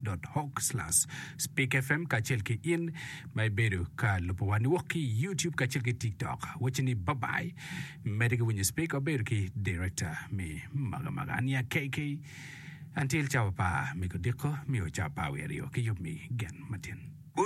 facebook.com/speakfm kachel ki in may beru ka lupawani woki YouTube kachel ki TikTok wachini bye mediga when you speak o beru ki director mi magania KK until chapa mi ko diko mi o chapa werio ki yumi gen matin